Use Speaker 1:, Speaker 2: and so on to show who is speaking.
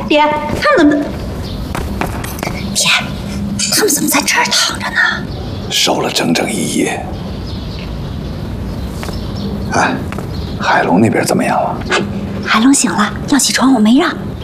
Speaker 1: 爹，他们怎么？爹，他们怎么在这儿躺着呢？
Speaker 2: 守了整整1夜。哎，海龙那边怎么样了？
Speaker 1: 海龙醒了，要起床，我没让。